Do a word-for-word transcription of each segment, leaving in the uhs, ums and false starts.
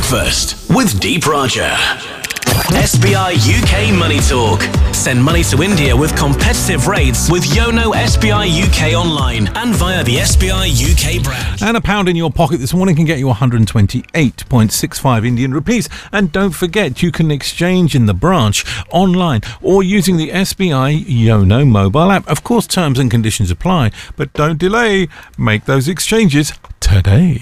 Breakfast with Deep Raja. S B I U K Money Talk. Send money to India with competitive rates with Yono S B I U K online and via the S B I U K brand. And a pound in your pocket this morning can get you one hundred twenty-eight point six five Indian rupees. And don't forget, you can exchange in the branch, online, or using the S B I Yono mobile app. Of course, terms and conditions apply, but don't delay. Make those exchanges today.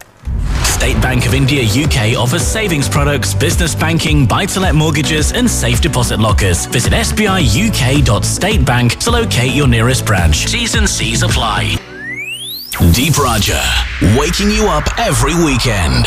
State Bank of India U K offers savings products, business banking, buy-to-let mortgages and safe deposit lockers. Visit s b i u k dot state bank to locate your nearest branch. T's and C's apply. Deep Raja, waking you up every weekend.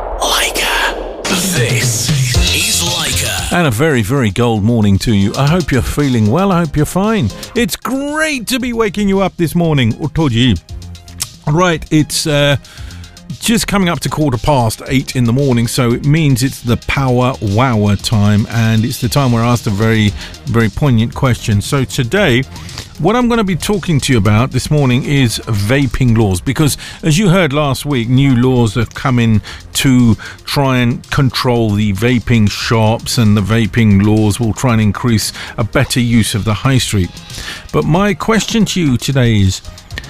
Leica. This is Leica. And a very, very gold morning to you. I hope you're feeling well. I hope you're fine. It's great to be waking you up this morning. Uttoji. Right, it's... uh just coming up to quarter past eight in the morning, so it means it's the Power Wower time, and it's the time we're asked a very, very poignant question. So today, what I'm going to be talking to you about this morning is vaping laws, because as you heard last week, new laws have come in to try and control the vaping shops, and the vaping laws will try and increase a better use of the high street. But my question to you today is,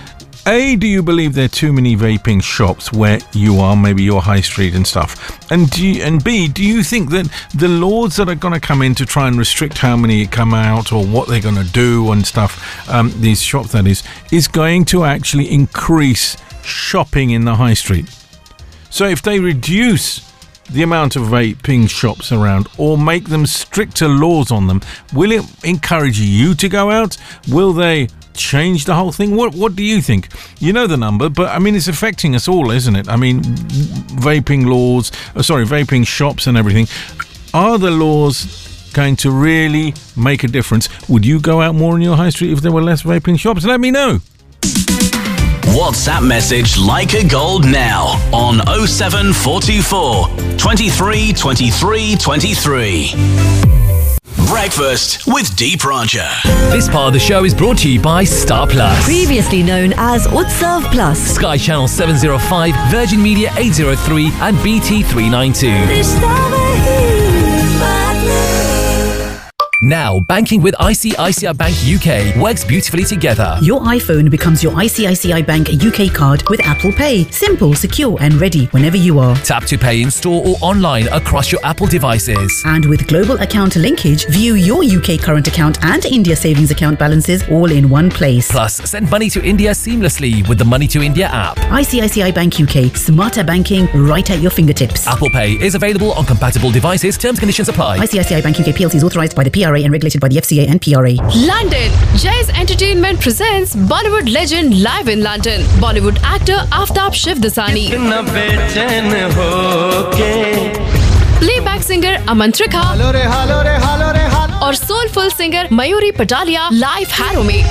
A, do you believe there are too many vaping shops where you are, maybe your high street and stuff? And do you, and B, do you think that the laws that are going to come in to try and restrict how many come out or what they're going to do and stuff, um, these shops that is, is going to actually increase shopping in the high street? So if they reduce the amount of vaping shops around or make them stricter laws on them, will it encourage you to go out? Will they change the whole thing? What what do you think? You know the number, but I mean, it's affecting us all, isn't it? I mean, vaping laws, oh, sorry, vaping shops and everything. Are the laws going to really make a difference? Would you go out more on your high street if there were less vaping shops? Let me know. WhatsApp message Leica Gold now on oh seven four two four, twenty-three, twenty-three, twenty-three. Breakfast with Deep Raja. This part of the show is brought to you by Star Plus. Previously known as Utsav Plus. Sky Channel seven oh five, Virgin Media eight oh three and B T three ninety-two. Now, banking with I C I C I Bank U K works beautifully together. Your iPhone becomes your I C I C I Bank U K card with Apple Pay. Simple, secure and ready whenever you are. Tap to pay in store or online across your Apple devices. And with global account linkage, view your U K current account and India savings account balances all in one place. Plus, send money to India seamlessly with the Money to India app. I C I C I Bank U K. Smarter banking right at your fingertips. Apple Pay is available on compatible devices. Terms and conditions apply. I C I C I Bank U K P L C is authorised by the P R A and regulated by the F C A and P R A. London. Jazz Entertainment presents Bollywood legend live in London. Bollywood actor Aftab Shivdasani. Playback singer Amantrika. और soulful singer Mayuri Patalia live Harrow में.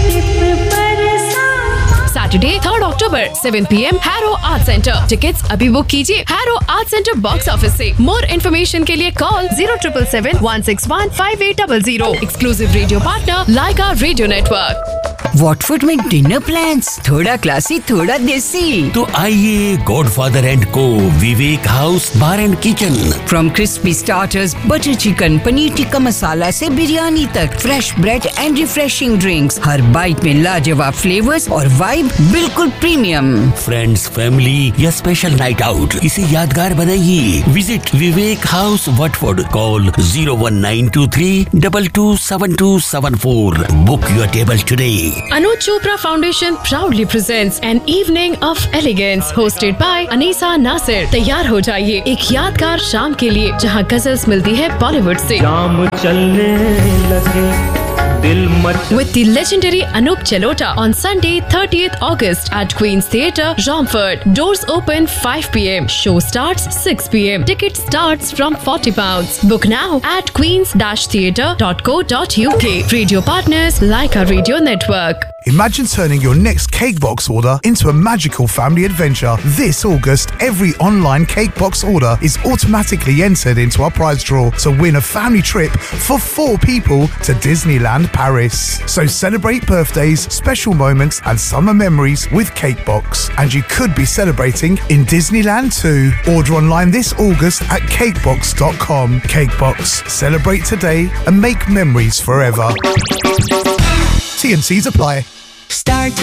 Saturday, third October, seven p m Harrow Art Center. Tickets अभी book कीजिए Harrow Art Center box office से. More information के लिए call zero seven seven, one six one, five eight zero zero. Exclusive radio partner Leica Radio Network. Watford में dinner plans, थोड़ा classy थोड़ा देसी। तो आइए गॉडफादर एंड को विवेक house bar and kitchen. From crispy starters, butter chicken, paneer tikka masala से बिरयानी तक, fresh bread and refreshing drinks, her bite में लाजवाब फ्लेवर्स और वाइब बिल्कुल प्रीमियम। फ्रेंड्स, फैमिली या स्पेशल नाइट आउट, इसे यादगार बनाइए। Visit Vivek house Watford, call zero one nine two three two two seven two seven four. Book your table today. Anuj Chopra Foundation proudly presents an evening of elegance hosted by Anisa Nasir. तैयार हो जाइए एक यादगार शाम के लिए जहां गजल्स मिलती है बॉलीवुड से। शाम चलने लगे दिल much with the legendary Anup Chelota on Sunday, thirtieth August at Queen's Theatre, Romford. Doors open five p m Show starts six p m Ticket starts from forty pounds. Book now at queens dash theatre dot co dot u k. Radio partners Leica Radio Network. Imagine turning your next cake box order into a magical family adventure. This August, every online cake box order is automatically entered into our prize draw to win a family trip for four people to Disneyland Paris. So celebrate birthdays, special moments and summer memories with Cakebox. And you could be celebrating in Disneyland too. Order online this August at cakebox dot com. Cakebox. Celebrate today and make memories forever. T and C's apply. Start